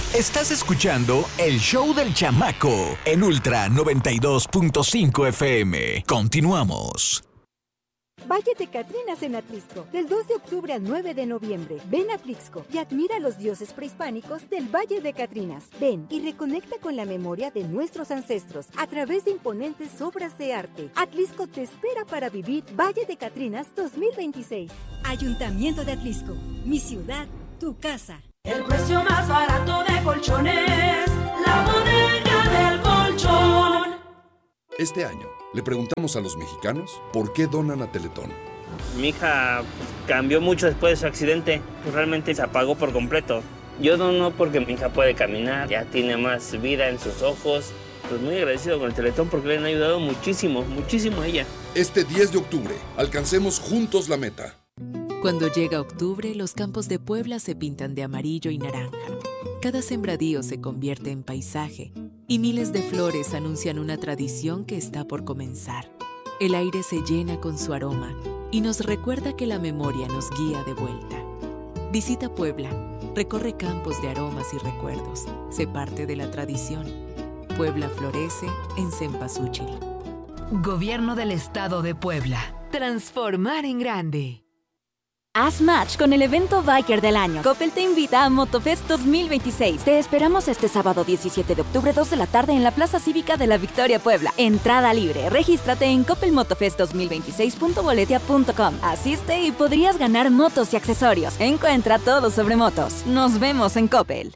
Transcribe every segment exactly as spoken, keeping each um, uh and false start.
Estás escuchando el show del chamaco en Ultra noventa y dos punto cinco F M. Continuamos. Valle de Catrinas en Atlixco, del dos de octubre al nueve de noviembre. Ven a Atlixco y admira a los dioses prehispánicos del Valle de Catrinas. Ven y reconecta con la memoria de nuestros ancestros a través de imponentes obras de arte. Atlixco te espera para vivir Valle de Catrinas dos mil veintiséis. Ayuntamiento de Atlixco, mi ciudad, tu casa. El precio más barato de colchones, la bodega del colchón. Este año le preguntamos a los mexicanos por qué donan a Teletón. Mi hija cambió mucho después de su accidente, pues realmente se apagó por completo. Yo dono porque mi hija puede caminar, ya tiene más vida en sus ojos. Pues muy agradecido con el Teletón porque le han ayudado muchísimo, muchísimo a ella. Este diez de octubre, alcancemos juntos la meta. Cuando llega octubre, los campos de Puebla se pintan de amarillo y naranja. Cada sembradío se convierte en paisaje y miles de flores anuncian una tradición que está por comenzar. El aire se llena con su aroma y nos recuerda que la memoria nos guía de vuelta. Visita Puebla, recorre campos de aromas y recuerdos. Sé parte de la tradición. Puebla florece en Cempasúchil. Gobierno del Estado de Puebla. Transformar en grande. Haz match con el evento Biker del año. Coppel te invita a Motofest dos mil veintiséis. Te esperamos este sábado diecisiete de octubre, dos de la tarde en la Plaza Cívica de la Victoria, Puebla. Entrada libre. Regístrate en coppel motofest dos mil veintiséis punto boletia punto com. Asiste y podrías ganar motos y accesorios. Encuentra todo sobre motos. Nos vemos en Coppel.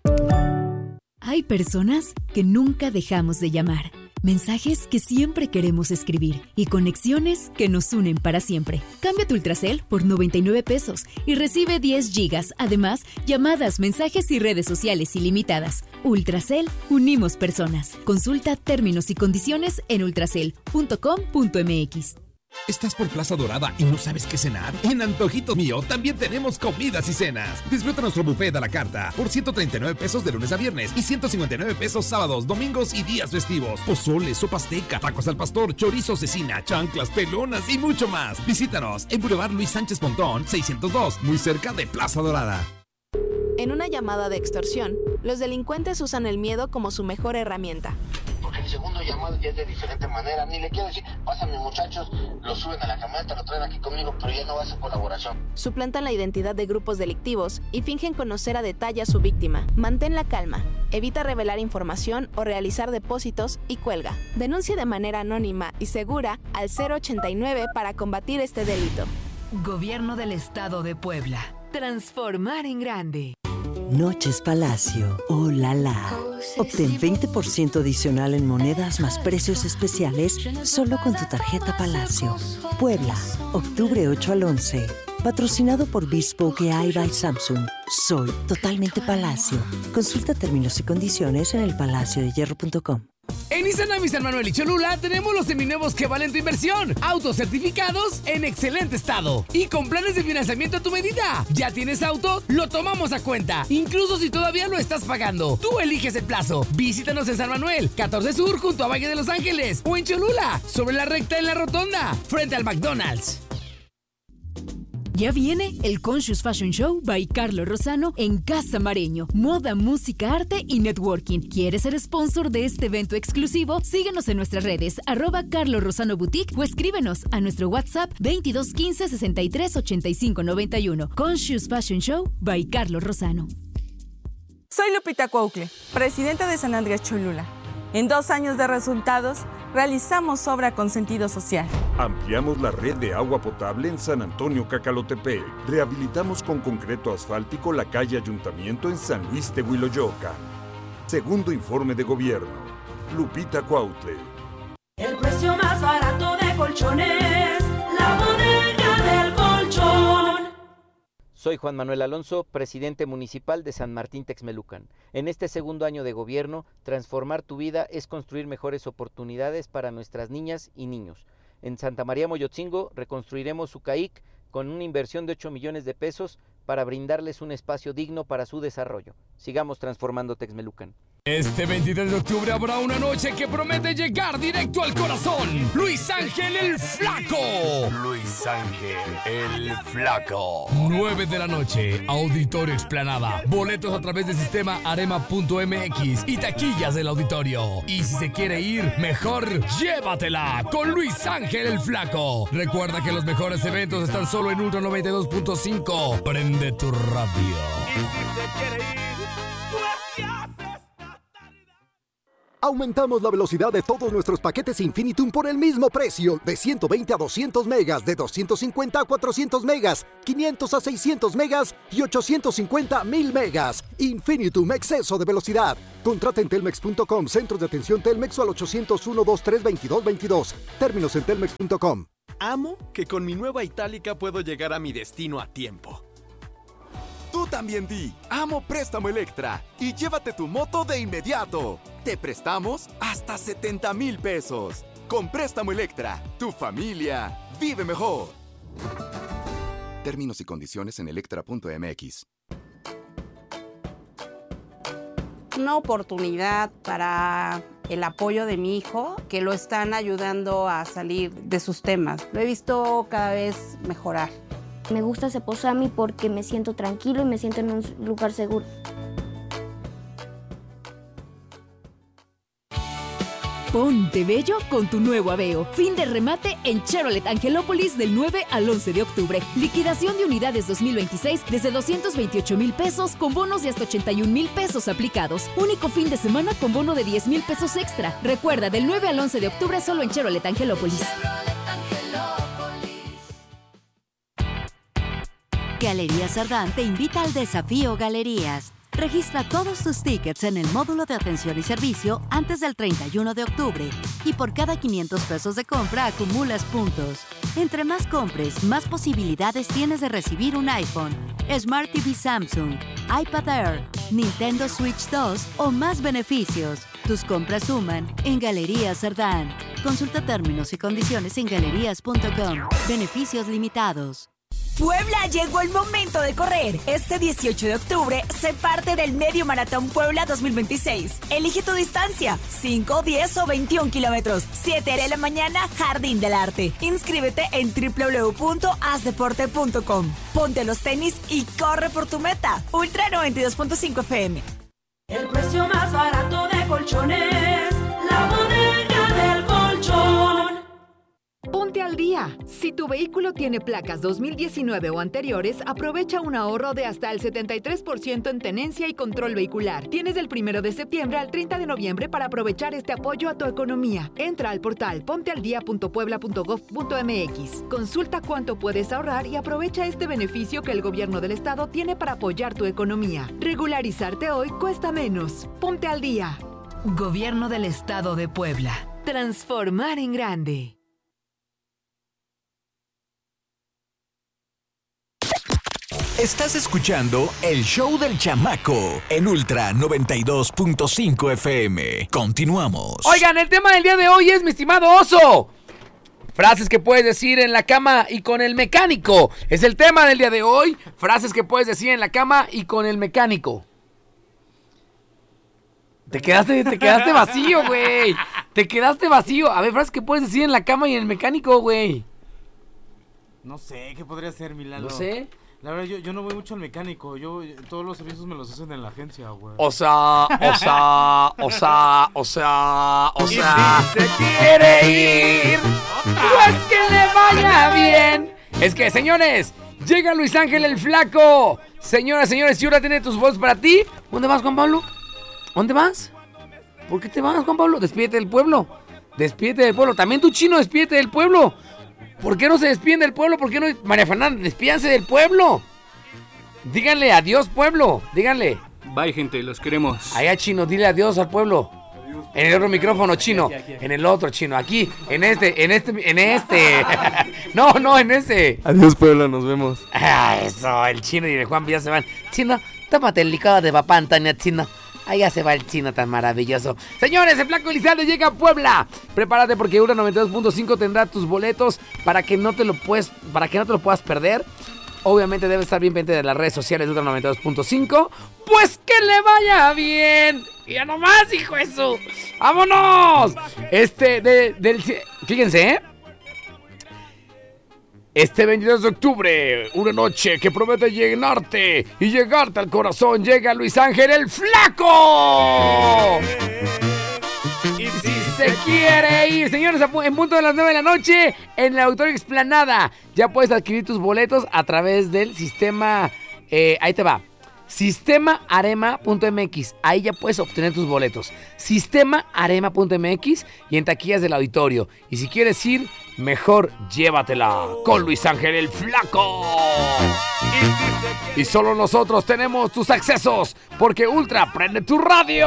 Hay personas que nunca dejamos de llamar. Mensajes que siempre queremos escribir y conexiones que nos unen para siempre. Cambia tu Ultracel por noventa y nueve pesos y recibe diez gigas. Además, llamadas, mensajes y redes sociales ilimitadas. Ultracel, unimos personas. Consulta términos y condiciones en ultracel punto com punto m x. ¿Estás por Plaza Dorada y no sabes qué cenar? En Antojito Mío también tenemos comidas y cenas. Disfruta nuestro buffet a la carta por ciento treinta y nueve pesos de lunes a viernes y ciento cincuenta y nueve pesos sábados, domingos y días festivos. Pozole, sopa azteca, tacos al pastor, chorizo cecina, chanclas, pelonas y mucho más. Visítanos en Boulevard Luis Sánchez Pontón, seiscientos dos, muy cerca de Plaza Dorada. En una llamada de extorsión, los delincuentes usan el miedo como su mejor herramienta. Porque el segundo llamado ya es de diferente manera. Ni le quiero decir, pasan mis muchachos, lo suben a la camioneta, lo traen aquí conmigo, pero ya no va a ser colaboración. Suplantan la identidad de grupos delictivos y fingen conocer a detalle a su víctima. Mantén la calma, evita revelar información o realizar depósitos y cuelga. Denuncia de manera anónima y segura al cero ochenta y nueve para combatir este delito. Gobierno del Estado de Puebla. Transformar en grande. Noches Palacio, oh la la. Obtén veinte por ciento adicional en monedas más precios especiales solo con tu tarjeta Palacio. Puebla, octubre ocho al once. Patrocinado por Bespoke A I by Samsung. Soy totalmente Palacio. Consulta términos y condiciones en el palacio de hierro punto com. En Nissan Ami San Manuel y Cholula tenemos los seminuevos que valen tu inversión. Autos certificados en excelente estado y con planes de financiamiento a tu medida. ¿Ya tienes auto? Lo tomamos a cuenta, incluso si todavía lo estás pagando. Tú eliges el plazo. Visítanos en San Manuel, catorce Sur, junto a Valle de Los Ángeles, o en Cholula, sobre la recta en la rotonda, frente al McDonald's. Ya viene el Conscious Fashion Show by Carlos Rosano en Casa Mareño. Moda, música, arte y networking. ¿Quieres ser sponsor de este evento exclusivo? Síguenos en nuestras redes, arroba Carlos Rosano Boutique, o escríbenos a nuestro WhatsApp veintidós quince sesenta y tres ochenta y cinco noventa y uno. Conscious Fashion Show by Carlos Rosano. Soy Lupita Cuaucle, presidenta de San Andrés Cholula. En dos años de resultados, realizamos obra con sentido social. Ampliamos la red de agua potable en San Antonio Cacalotepec. Rehabilitamos con concreto asfáltico la calle Ayuntamiento en San Luis Tehuiloyoca. Segundo informe de gobierno. Lupita Cuautle. El precio más barato de colchones, la bodega del colchón. Soy Juan Manuel Alonso, presidente municipal de San Martín Texmelucan. En este segundo año de gobierno, transformar tu vida es construir mejores oportunidades para nuestras niñas y niños. En Santa María Moyotzingo reconstruiremos su C A I C con una inversión de ocho millones de pesos para brindarles un espacio digno para su desarrollo. Sigamos transformando Texmelucan. Este veintitrés de octubre habrá una noche que promete llegar directo al corazón. Luis Ángel el Flaco. Luis Ángel el Flaco. nueve de la noche, Auditorio Explanada. Boletos a través del sistema arema punto m x y taquillas del auditorio. Y si se quiere ir, mejor llévatela con Luis Ángel el Flaco. Recuerda que los mejores eventos están solo en Ultra noventa y dos punto cinco. Prende tu radio. Y si se quiere ir, Aumentamos la velocidad de todos nuestros paquetes Infinitum por el mismo precio, de ciento veinte a doscientos megas, de doscientos cincuenta a cuatrocientos megas, quinientos a seiscientos megas y ochocientos cincuenta a mil megas. Infinitum, exceso de velocidad. Contrata en telmex punto com, centros de atención Telmex o al ochocientos uno, veintitrés, veintidós veintidós. Términos en telmex punto com. Amo que con mi nueva Itálica puedo llegar a mi destino a tiempo. Tú también di, amo Préstamo Electra y llévate tu moto de inmediato. Te prestamos hasta setenta mil pesos. Con Préstamo Electra, tu familia vive mejor. Términos y condiciones en electra punto m x. Una oportunidad para el apoyo de mi hijo, que lo están ayudando a salir de sus temas. Lo he visto cada vez mejorar. Me gusta Ceposami porque me siento tranquilo y me siento en un lugar seguro. Ponte bello con tu nuevo Aveo. Fin de remate en Chevrolet Angelópolis del nueve al once de octubre. Liquidación de unidades dos mil veintiséis desde doscientos veintiocho mil pesos con bonos de hasta ochenta y un mil pesos aplicados. Único fin de semana con bono de diez mil pesos extra. Recuerda, del nueve al once de octubre solo en Chevrolet Angelópolis. Galerías Sardán te invita al Desafío Galerías. Registra todos tus tickets en el módulo de atención y servicio antes del treinta y uno de octubre y por cada quinientos pesos de compra acumulas puntos. Entre más compres, más posibilidades tienes de recibir un iPhone, Smart T V Samsung, iPad Air, Nintendo Switch dos o más beneficios. Tus compras suman en Galerías Sardán. Consulta términos y condiciones en galerías punto com. Beneficios limitados. Puebla, llegó el momento de correr. Este dieciocho de octubre se parte del Medio Maratón Puebla dos mil veintiséis. Elige tu distancia, cinco, diez o veintiún kilómetros. siete de la mañana, Jardín del Arte. Inscríbete en doble u doble u doble u punto haz deporte punto com. Ponte los tenis y corre por tu meta. Ultra noventa y dos punto cinco F M. El precio más barato de colchones, la bodega del colchón. Ponte al día. Si tu vehículo tiene placas dos mil diecinueve o anteriores, aprovecha un ahorro de hasta el setenta y tres por ciento en tenencia y control vehicular. Tienes del primero de septiembre al treinta de noviembre para aprovechar este apoyo a tu economía. Entra al portal pontealdía punto puebla punto gov punto m x. Consulta cuánto puedes ahorrar y aprovecha este beneficio que el gobierno del estado tiene para apoyar tu economía. Regularizarte hoy cuesta menos. Ponte al día. Gobierno del Estado de Puebla. Transformar en grande. Estás escuchando el show del chamaco en Ultra noventa y dos punto cinco F M. Continuamos. Oigan, el tema del día de hoy es, mi estimado oso, frases que puedes decir en la cama y con el mecánico. Es el tema del día de hoy. Frases que puedes decir en la cama y con el mecánico. Te quedaste, te quedaste vacío, güey. Te quedaste vacío. A ver, frases que puedes decir en la cama y en el mecánico, güey. No sé, ¿qué podría ser, Milano? No sé. La verdad, yo, yo no voy mucho al mecánico. Yo, yo todos los servicios me los hacen en la agencia, güey. O sea, o sea, o sea, o sea, o sea. Y si se quiere ir, pues que le vaya bien. Es que, señores, llega Luis Ángel el Flaco. Señoras, señores, si ahora tiene tus voces para ti. ¿Dónde vas, Juan Pablo? ¿Dónde vas? ¿Por qué te vas, Juan Pablo? Despídete del pueblo. Despídete del pueblo. También tu chino, despídete del pueblo. ¿Por qué no se despiden del pueblo? ¿Por qué no? María Fernanda, despídanse del pueblo. Díganle adiós, pueblo. Díganle. Bye, gente, los queremos. Allá, chino, dile adiós al pueblo. Adiós, en el otro micrófono, chino. Aquí, aquí, aquí. En el otro, chino. Aquí, en este, en este, en este. No, no, en ese. Adiós, pueblo, nos vemos. Ah, eso, el chino y el Juan ya se van. Chino, tómate el licuado de papá Antonio, chino. Allá se va el chino tan maravilloso. Señores, el Flaco Elizalde llega a Puebla. Prepárate porque Ultra noventa y dos punto cinco tendrá tus boletos para que no te lo puedes, para que no te lo puedas perder. Obviamente debe estar bien pendiente de las redes sociales de Ultra noventa y dos punto cinco. Pues que le vaya bien. Y ya nomás, hijo de su. ¡Vámonos! Este, de, del... Fíjense, ¿eh? Este veintidós de octubre, una noche que promete llenarte y llegarte al corazón, llega Luis Ángel el Flaco. Y si se quiere ir, señores, en punto de las nueve de la noche, en la Auditorio Explanada, ya puedes adquirir tus boletos a través del sistema, eh, ahí te va, sistema arema punto m x, ahí ya puedes obtener tus boletos, sistema arema punto m x y en taquillas del auditorio. Y si quieres ir, mejor llévatela con Luis Ángel el Flaco. Y solo nosotros tenemos tus accesos, porque Ultra prende tu radio.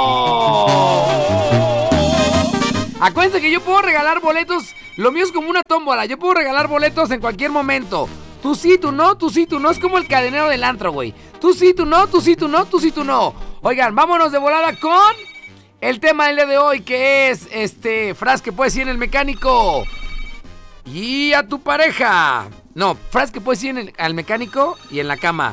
Acuérdense que yo puedo regalar boletos. Lo mío es como una tómbola. Yo puedo regalar boletos en cualquier momento. Tú sí, tú no, tú sí, tú no. Es como el cadenero del antro, güey. Tú sí, tú no, tú sí, tú no, tú sí, tú no. Oigan, vámonos de volada con el tema del día de hoy, que es este frase que puedes decir en el mecánico y a tu pareja. No, frase que puedes decir en el, al mecánico y en la cama.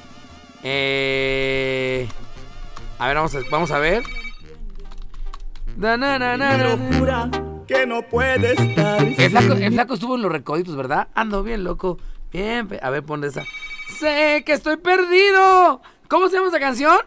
Eh... A ver, vamos a, vamos a ver. Na, na, na, na, na. Que no puede estar. El flaco, el flaco estuvo en los recoditos, ¿verdad? Ando bien loco. Bien, a ver, pon esa. Sé que estoy perdido. ¿Cómo se llama esa canción?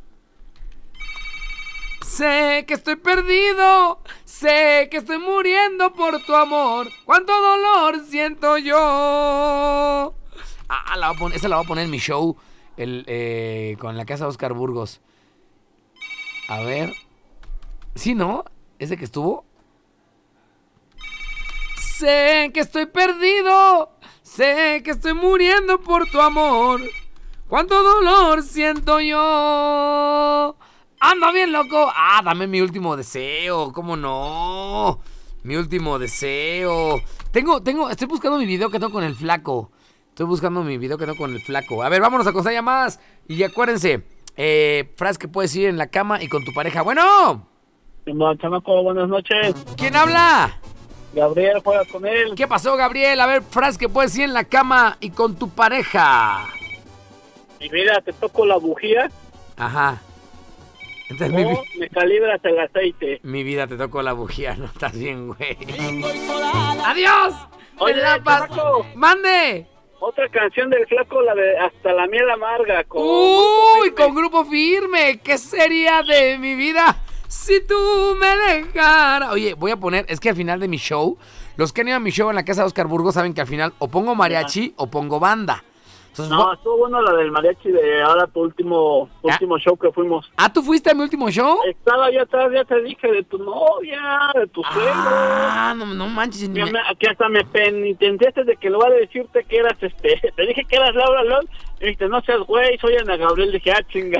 Sé que estoy perdido. Sé que estoy muriendo por tu amor. Cuánto dolor siento yo. Ah, la voy a poner, esa la voy a poner en mi show el, eh, con la casa de Oscar Burgos. A ver. ¿Sí, no? ¿Ese que estuvo? Sé que estoy perdido. Sé que estoy muriendo por tu amor. Cuánto dolor siento yo. Anda bien loco. Ah, dame mi último deseo. ¿Cómo no? Mi último deseo. Tengo, tengo, estoy buscando mi video que tengo con el Flaco. Estoy buscando mi video que tengo con el Flaco. A ver, vámonos a contestar llamadas. Y acuérdense, eh, frase que puedes ir en la cama y con tu pareja. Bueno. Chamaco, buenas noches. ¿Quién habla? Gabriel, juegas con él. ¿Qué pasó, Gabriel? A ver, frase que puedes ir en la cama y con tu pareja. Y mira, te toco la bujía. Ajá. Entonces, o mi, me calibras el aceite. Mi vida, te toco la bujía. No estás bien, güey. ¡Adiós! Oye, Chamaco. ¡Mande! Otra canción del Flaco, la de Hasta la miel amarga. Con ¡Uy! Grupo con Grupo Firme. ¿Qué sería de mi vida si tú me dejaras? Oye, voy a poner, es que al final de mi show, los que han ido a mi show en la casa de Oscar Burgos saben que al final o pongo mariachi o pongo banda. Entonces, no, estuvo bueno la del mariachi de ahora tu último, tu último show que fuimos. ¿Ah, tú fuiste a mi último show? Estaba ya atrás, ya te dije de tu novia, de tu suegro. Ah, no, no manches. Me... Aquí hasta me penitenciaste de que en lugar de decirte que eras este, te dije que eras Laura Lol, y dijiste, no seas güey, soy Ana Gabriel, dije, ah, chinga.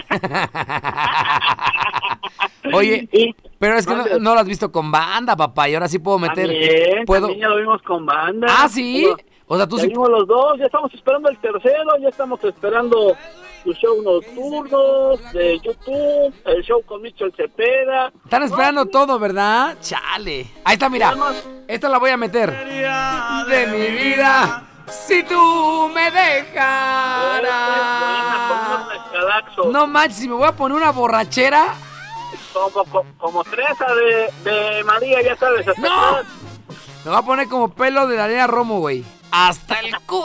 Oye, ¿Y? pero es que no, no lo has visto con banda, papá, y ahora sí puedo meter. También, ¿Puedo? También ya lo vimos con banda. Ah, ¿sí? O sea, tú ya sí. vimos los dos, ya estamos esperando el tercero, ya estamos esperando tu show nocturnos de YouTube, el show con Michel Cepeda. Están esperando no, todo, ¿verdad? Chale. Ahí está, mira. Esta la voy a meter. De mi vida, si tú me dejaras. No manches, si me voy a poner una borrachera. Como, como, como Teresa de, de María, ya sabes. ¡No! Me voy a poner como pelo de Daniela Romo, güey. Hasta el cu...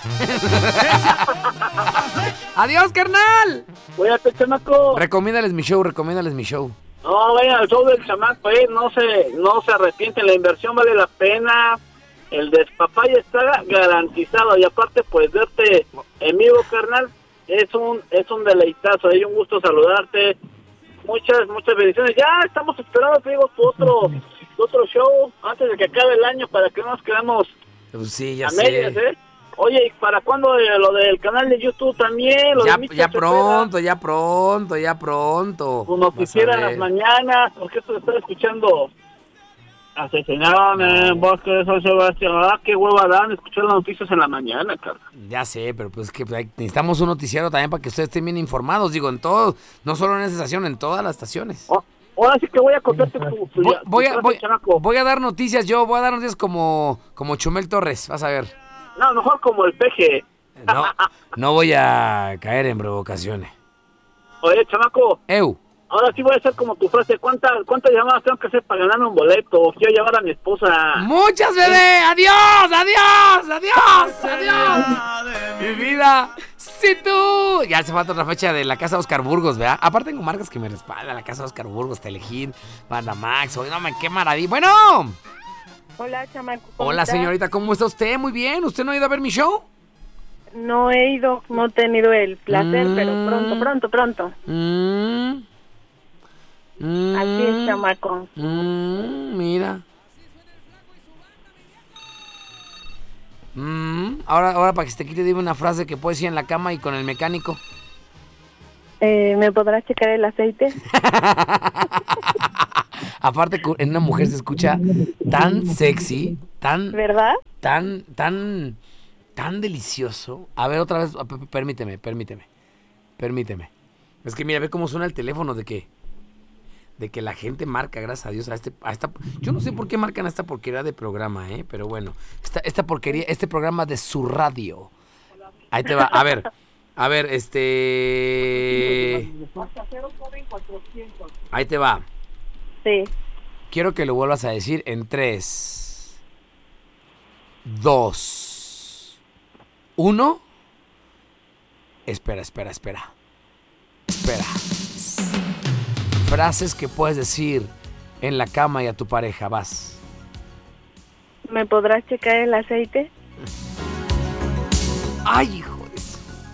Adiós, carnal. Cuídate, chamaco. Recomiéndales mi show, recomiéndales mi show. No, vayan al show del chamaco, eh. No se, no se arrepienten, la inversión vale la pena. El despapalle está garantizado. Y aparte, pues, verte en vivo, carnal, es un, es un deleitazo. Es un gusto saludarte. Muchas, muchas bendiciones. Ya estamos esperando, te digo, tu otro, tu otro show antes de que acabe el año para que no nos quedemos pues sí, ya a medias, sé. ¿eh? Oye, ¿y para cuándo eh, lo del canal de YouTube también? Lo ya de ya pronto, ya pronto, ya pronto. Como quisiera las mañanas, porque esto se está escuchando. Asesinaron en Bosque de San Sebastián. Ah, qué hueva dan escuchar las noticias en la mañana, cara. Ya sé, pero pues que necesitamos un noticiero también para que ustedes estén bien informados. Digo, en todo, no solo en esa estación, en todas las estaciones. Oh, ahora sí que voy a contarte tu, tu, voy, tu voy, a, voy, voy a dar noticias yo, voy a dar noticias como, como Chumel Torres, vas a ver. No, mejor como el peje. No, no voy a caer en provocaciones. Oye, chamaco. Eu. Ahora sí voy a hacer como tu frase. ¿Cuántas cuántas llamadas tengo que hacer para ganarme un boleto? Quiero llevar a mi esposa. ¡Muchas, bebé! ¡Adiós! ¡Adiós! ¡Adiós! ¡Adiós! Mi vida. Si tú... Ya hace falta otra fecha de la Casa Oscar Burgos, ¿verdad? Aparte tengo marcas que me respaldan. La Casa Oscar Burgos, Telehit, Banda Max. Oye, no, man, qué maravilla. Bueno. Hola, chamaco. Hola, estás? señorita. ¿Cómo está usted? Muy bien. ¿Usted no ha ido a ver mi show? No he ido, no he tenido el placer, Mm. pero pronto, pronto, pronto. Mm. Mm. Así es, chamaco. Mm, mira. Mm, ahora, ahora para que se te quite, dime una frase que puedes decir en la cama y con el mecánico. Eh, ¿Me podrás checar el aceite? Aparte, en una mujer se escucha tan sexy, tan... ¿Verdad? Tan, tan, tan delicioso. A ver, otra vez, permíteme, permíteme, permíteme. Es que mira, ve cómo suena el teléfono de que... de que la gente marca, gracias a Dios, a este, a esta, yo no sé por qué marcan a esta porquería de programa, ¿eh? Pero bueno, esta, esta porquería, este programa de su radio. Ahí te va, a ver, a ver, este... Ahí te va. Sí. Quiero que lo vuelvas a decir en tres, dos, uno. Espera, espera, espera. Espera. Frases que puedes decir en la cama y a tu pareja, vas. ¿Me podrás checar el aceite? Ay, hijo de eso.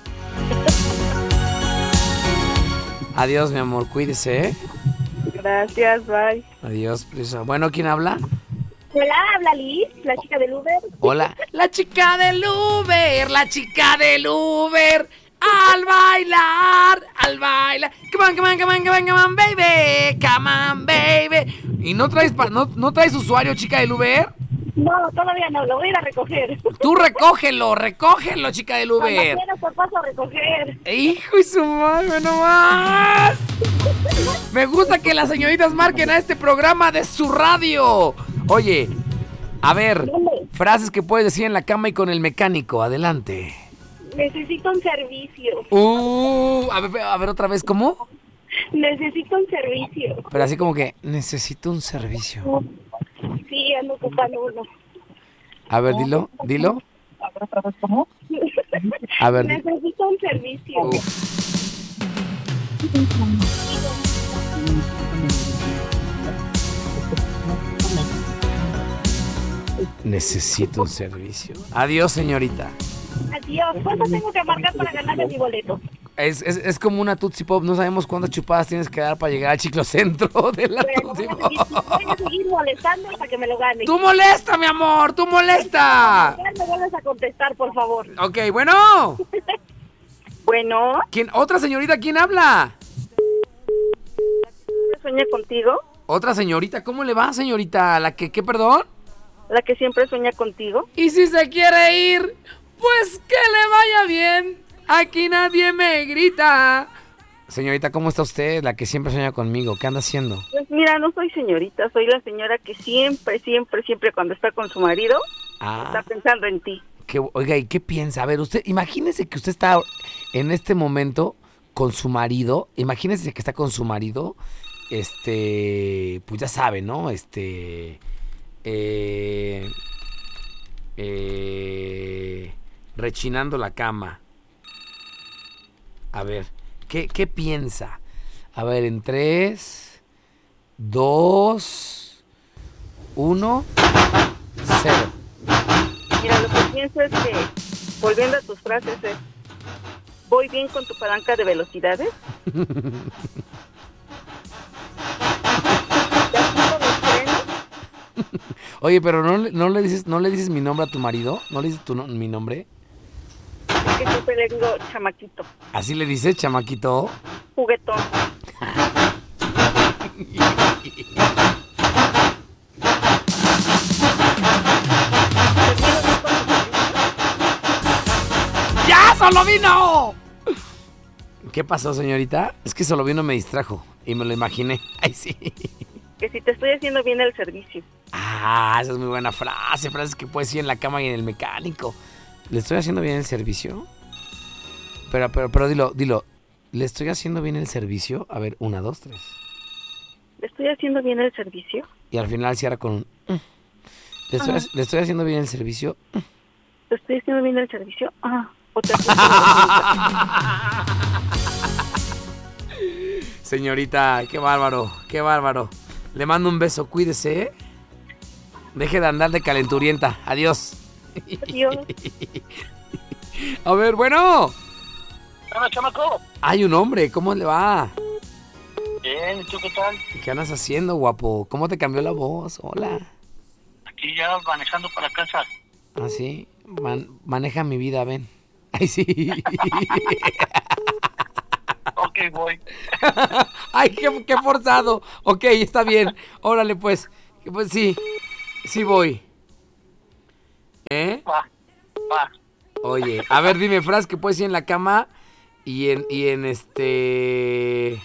Adiós, mi amor, cuídese, ¿eh? Gracias, bye. Adiós, prisa. Bueno, ¿quién habla? Hola, habla Liz, la chica del Uber. Hola. La chica del Uber, la chica del Uber. Al bailar, al bailar. Come on, come on, come on, come on, come on, baby. Come on, baby. ¿Y no traes, pa- no, no traes usuario, chica del Uber? No, todavía no, lo voy a ir a recoger. Tú recógelo, recógelo, chica del Uber. Cuando quieras, pues paso a recoger. Hijo y su madre, no más. Me gusta que las señoritas marquen a este programa de su radio. Oye, a ver, frases que puedes decir en la cama y con el mecánico. Adelante. Necesito un servicio. Uh, a ver, a ver otra vez, ¿cómo? Necesito un servicio. Pero así como que, necesito un servicio. Sí, ando ocupando uno. A ver, dilo, dilo. A ver. Necesito un servicio. Uh. Necesito un servicio. Adiós, señorita. Adiós. ¿Cuánto tengo que marcar para ganarme mi boleto? Es, es, es como una Tootsie Pop. No sabemos cuántas chupadas tienes que dar para llegar al chiclocentro de la Bueno, Tootsie voy, Pop. a seguir, voy a seguir molestando hasta que me lo gane. ¡Tú molesta, mi amor! ¡Tú molesta! Ya me vuelves a contestar, por favor. Ok, bueno. Bueno. ¿Quién? ¿Otra señorita? ¿Quién habla? ¿Sueña contigo? Otra señorita. ¿Cómo le va, señorita? ¿La que qué, perdón? ¿La que siempre sueña contigo? Y si se quiere ir, pues que le vaya bien. Aquí nadie me grita. Señorita, ¿cómo está usted? La que siempre sueña conmigo. ¿Qué anda haciendo? Pues mira, no soy señorita, soy la señora que siempre, siempre, siempre cuando está con su marido, Ah. está pensando en ti. Que, oiga, ¿y qué piensa? A ver, usted, imagínese que usted está en este momento con su marido. Imagínese que está con su marido. Este, pues ya sabe, ¿no? Este, eh, eh, rechinando la cama. A ver, ¿qué, qué piensa? A ver, en tres, dos, uno, cero. Mira, lo que pienso es que, volviendo a tus frases, es, ¿voy bien con tu palanca de velocidades? Oye, pero no, le- no le dices, no le dices mi nombre a tu marido, no le dices tu no- mi nombre. Es que siempre le digo chamaquito, Así le dices, chamaquito. juguetón. ¡Ya, Solovino! ¿Qué pasó, señorita? Es que Solovino me distrajo y me lo imaginé. Ay, sí. Que si te estoy haciendo bien el servicio. Ah, esa es muy buena frase. Frases que puedes decir en la cama y en el mecánico. ¿Le estoy haciendo bien el servicio? Pero, pero, pero dilo, dilo. ¿Le estoy haciendo bien el servicio? A ver, una, dos, tres. ¿Le estoy haciendo bien el servicio? Y al final cierra con un... Mm. ¿Le estoy, Ajá. ¿Le estoy haciendo bien el servicio? Mm. ¿Le estoy haciendo bien el servicio? Ah, o te Señorita, qué bárbaro, qué bárbaro. Le mando un beso, cuídese, ¿eh? Deje de andar de calenturienta. Adiós. Adiós. A ver, bueno. Hola, chamaco. Hay un hombre, ¿cómo le va? Bien, ¿y tú qué tal? ¿Qué andas haciendo, guapo? ¿Cómo te cambió la voz? Hola. Aquí ya manejando para casa. Ah, sí. Man- maneja mi vida, ven. Ay, sí. Ok, voy. Ay, qué, qué forzado. Ok, está bien. Órale, pues. Pues sí. Sí voy. ¿Eh? Va, va. Oye, a ver, dime, frase que puedes ir en la cama y en, y en este...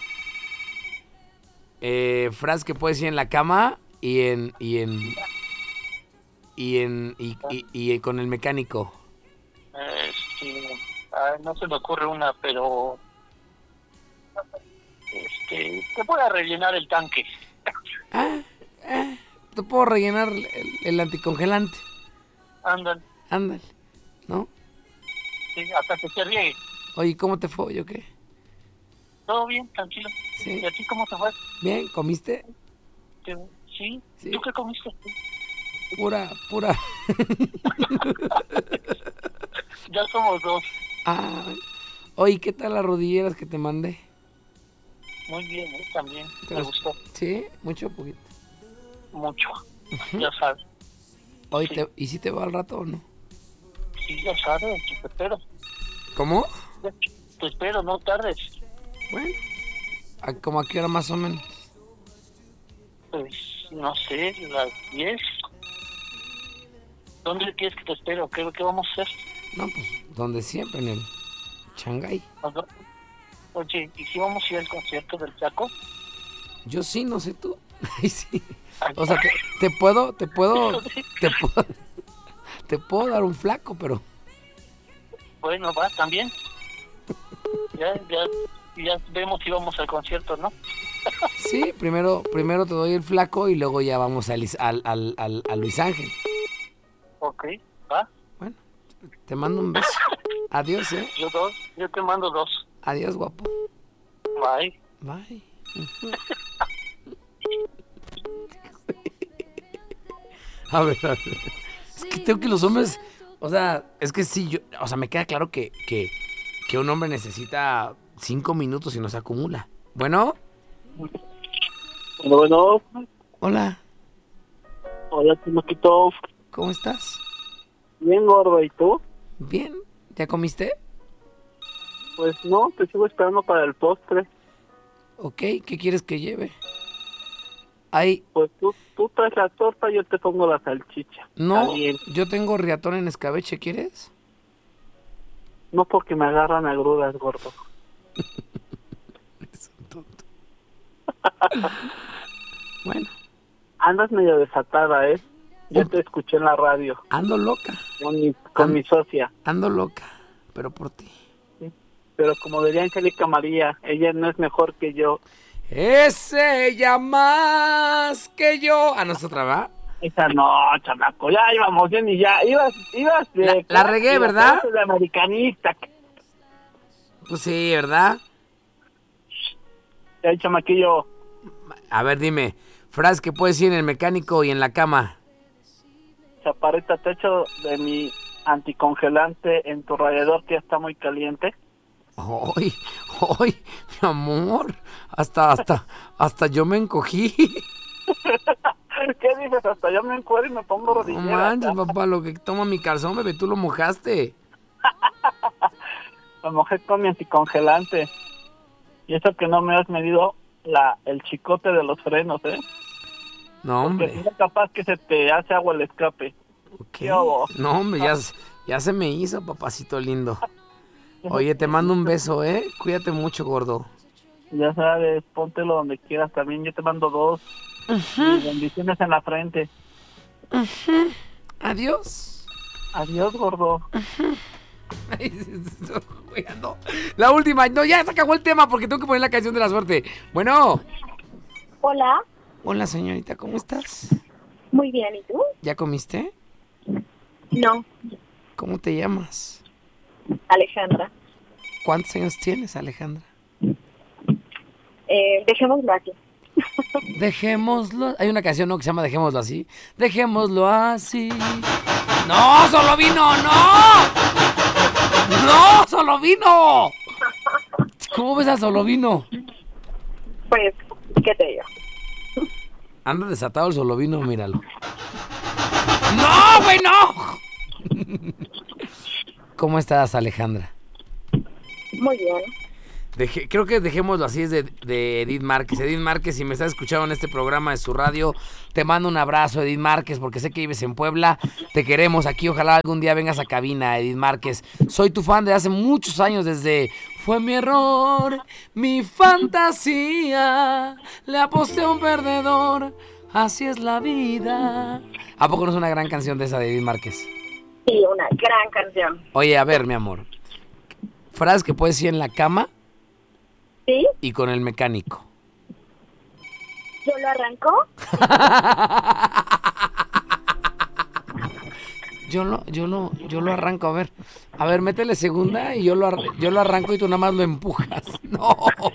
Eh, frase que puedes ir en la cama y en... Y en... Y en... Y, y, y con el mecánico. Este, ay, no se me ocurre una, pero... Este, te voy a rellenar el tanque. Ah, ah, te puedo rellenar el, el anticongelante. Ándale. Ándale, ¿no? Sí, hasta que se riegue. Oye, ¿cómo te fue? ¿Yo qué? Todo bien, tranquilo. Sí. ¿Y a ti cómo te fue? Bien, ¿comiste? ¿Te- ¿Sí? Sí. ¿Tú qué comiste? Pura, pura. Ya somos dos. Ah, oye, ¿qué tal las rodilleras que te mandé? Muy bien, ¿eh? También. ¿Te Me gustó? gustó ¿Sí? ¿Mucho o poquito? mucho. Ya sabes. Oye, Sí. te- ¿y si te va al rato o no? Sí, ya sabes. Te espero. ¿Cómo? Te espero, no tardes. Bueno, ¿a, como a qué hora más o menos? Pues, no sé, las diez. ¿Dónde quieres que te espero? ¿Qué, qué vamos a hacer? No, pues, donde siempre, en el Shanghái. Ajá. Oye, ¿y si vamos a ir al concierto del Chaco? Yo sí, no sé tú. Ay, sí. O sea, te, te puedo, te puedo, te puedo, te puedo dar un flaco, pero... Bueno, va, también. Ya, ya, ya vemos si vamos al concierto, ¿no? Sí, primero, primero te doy el flaco y luego ya vamos al, al, al, al, a Luis Ángel. Ok, va. Bueno, te mando un beso. Adiós, ¿eh? Yo dos, yo te mando dos. Adiós, guapo. Bye. Bye. Ujú. A ver, a ver. Es que tengo que los hombres... O sea, es que sí, yo... O sea, me queda claro que, que, que un hombre necesita cinco minutos y no se acumula. ¿Bueno? Bueno, Hola, hola, Chamaquito. ¿cómo estás? Bien, gordo, ¿y tú? Bien, ¿ya comiste? Pues no, te sigo esperando para el postre. Ok, ¿qué quieres que lleve? Hay... Pues tú, tú traes la torta, yo te pongo la salchicha. No, Está bien. yo tengo riatón en escabeche, ¿quieres? No porque me agarran agruras, gordo. Bueno. Andas medio desatada, ¿eh? Yo te escuché en la radio. Ando loca. Con mi, con An- mi socia. Ando loca, pero por ti. Pero como diría Angélica María, ella no es mejor que yo. Es ella más que yo. A nosotros, ¿va? Esa no, chamaco, ya íbamos bien y ya. Ibas, ibas de... La- la regué, ibas ¿verdad? De americanista. Pues sí, ¿verdad? Ya, chamaquillo. A ver, dime. Frase que puedes ir en el mecánico y en la cama. Chaparrita, te echo de mi anticongelante en tu radiador que ya está muy caliente. ¡Ay! ¡Ay! Mi amor. Hasta, hasta, hasta yo me encogí. ¿Qué dices? Hasta yo me encuentro y me pongo No rodillera. manches, papá, lo que toma mi calzón, bebé, tú lo mojaste. Me mojé con mi anticongelante. Y eso que no me has medido la el chicote de los frenos, ¿eh? No, Porque hombre. si no, capaz que se te hace agua el escape. ¿Qué hago? No, hombre, ya, ya se me hizo, papacito lindo. Oye, te mando un beso, ¿eh? Cuídate mucho, gordo. Ya sabes, póntelo donde quieras también. Yo te mando dos. Y bendiciones en la frente. Ujú. Adiós. Adiós, gordo. No, la última, no, ya se acabó el tema porque tengo que poner la canción de la suerte. Bueno. Hola. Hola, señorita, ¿cómo estás? Muy bien, ¿y tú? ¿Ya comiste? No. ¿Cómo te llamas? Alejandra. ¿Cuántos años tienes, Alejandra? Eh, dejémoslo aquí. Dejémoslo. Hay una canción, ¿no?, que se llama Dejémoslo así. Dejémoslo así. ¡No, solo vino! ¡No! ¡No, solo vino! ¿Cómo ves a solo vino? Pues, ¿qué te digo? Anda desatado el solo vino, míralo. ¡No, güey, no! ¿Cómo estás, Alejandra? Muy bien. Deje, creo que Dejémoslo así es de, de Edith Márquez. Edith Márquez, si me estás escuchando en este programa de su radio, te mando un abrazo, Edith Márquez, porque sé que vives en Puebla. Te queremos aquí. Ojalá algún día vengas a cabina, Edith Márquez. Soy tu fan de hace muchos años, desde Fue mi error, mi fantasía. Le aposté a un perdedor. Así es la vida. ¿A poco no es una gran canción de esa de Edith Márquez? Sí, una gran canción. Oye, a ver, mi amor. Frases que puedes decir en la cama. ¿Sí? Y con el mecánico. ¿Yo lo arranco? yo lo, yo lo, yo lo arranco, a ver. A ver, métele segunda y yo lo, ar- yo lo arranco y tú nada más lo empujas. No.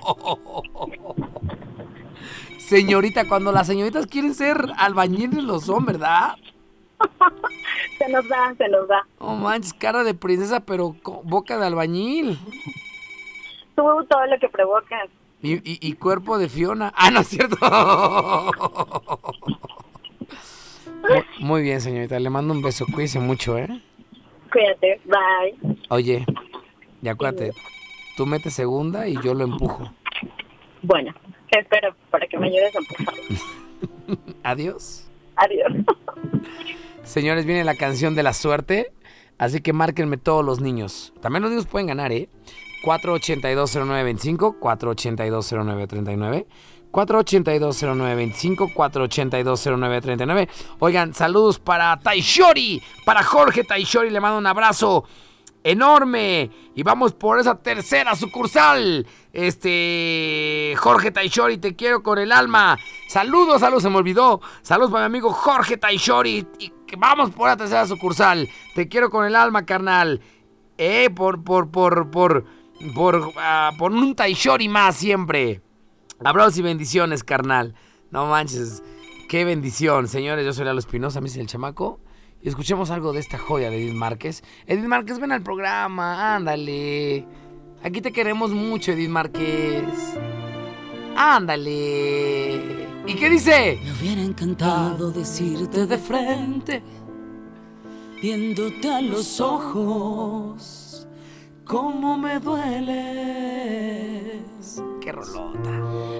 Señorita, cuando las señoritas quieren ser albañiles lo son, ¿verdad? Se nos da, se nos da. Oh, manches, cara de princesa, pero con boca de albañil. Tú todo lo que provocas. Y, y, y cuerpo de Fiona. Ah, no es cierto. Muy, muy bien, señorita. Le mando un beso. Cuídese mucho, ¿eh? Cuídate. Bye. Oye, ya acuérdate. Tú metes segunda y yo lo empujo. Bueno, te espero para que me ayudes a empujar. Adiós. Adiós. Señores, viene la canción de la suerte. Así que márquenme todos los niños. También los niños pueden ganar, ¿eh? cuatro ochenta y dos cero nueve veinticinco, cuatro ochenta y dos cero nueve treinta y nueve, cuatro ochenta y dos cero nueve veinticinco, cuatro ochenta y dos cero nueve treinta y nueve. Oigan, saludos para Taishori, para Jorge Taishori, le mando un abrazo enorme. Y vamos por esa tercera sucursal. Este, Jorge Taishori, te quiero con el alma. Saludos, saludos, se me olvidó. Saludos para mi amigo Jorge Taishori. Y que vamos por la tercera sucursal. Te quiero con el alma, carnal. Eh, por, por, por, por... Por, uh, por un Taishori más siempre. Abrazos y bendiciones, carnal. No manches, qué bendición. Señores, yo soy Lalo Espinosa, me dice el chamaco. Y escuchemos algo de esta joya de Edith Márquez. Edith Márquez, ven al programa, ándale. Aquí te queremos mucho, Edith Márquez. Ándale. ¿Y qué dice? Me hubiera encantado decirte de frente, viéndote a los ojos, cómo me dueles. Qué rolota.